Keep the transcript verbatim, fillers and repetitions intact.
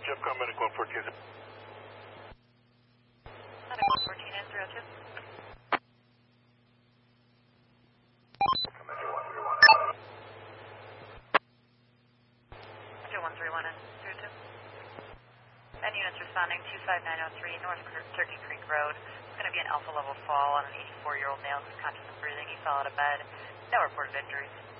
Jeff, come medic one fourteen. Medic one fourteen in zero two. Commander one three one. Commander one three one in zero two. And units responding two five nine oh three North Turkey Creek Road. It's going to be an alpha level fall on an eighty-four year old male who's conscious and breathing. He fell out of bed. No reported injuries.